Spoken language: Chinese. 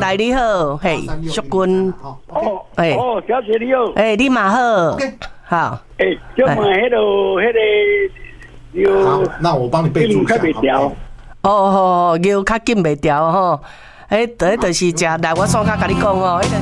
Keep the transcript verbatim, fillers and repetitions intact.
台你好，嘿，淑君， 哦，哎，哦，小姐你好， 哎，你嘛好，好， 哎，就买迄个迄个， 好，那我帮你备注一下。 哦哦，牛较紧袂调吼，迄迄就是食，来我线卡甲你讲哦。